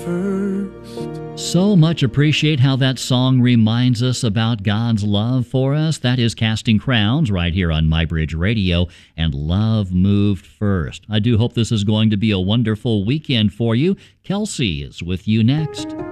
So much appreciate how that song reminds us about God's love for us. That is Casting Crowns right here on MyBridge Radio, and Love Moved First. I do hope this is going to be a wonderful weekend for you. Kelsey is with you next.